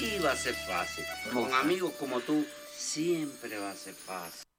sí va a ser fácil. Con amigos como tú, siempre va a ser fácil.